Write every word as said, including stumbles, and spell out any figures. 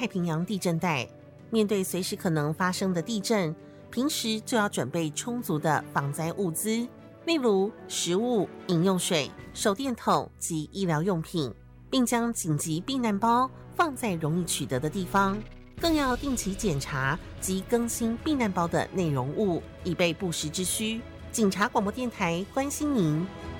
太平洋地震带，面对随时可能发生的地震，平时就要准备充足的防灾物资，例如食物、饮用水、手电筒及医疗用品，并将紧急避难包放在容易取得的地方，更要定期检查及更新避难包的内容物，以备不时之需。警察广播电台关心您。